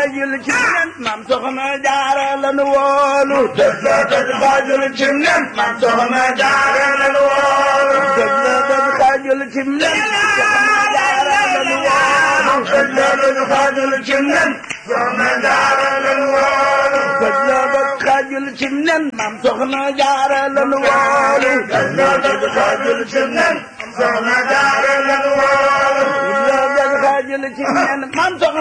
xajul ci nen maam soxna jaara lanu woolu dëgg la dëgg xajul ci nen maam soxna jaara lanu woolu dëgg la dëgg xajul ci nen soxna jaara lanu woolu dëgg la dëgg xajul ci nen soxna jaara lanu woolu dëgg la dëgg xajul ci nen maam soxna jaara lanu woolu dëgg la dëgg xajul ci nen soxna jaara lanu woolu dëgg la dëgg xajul ci nen maam soxna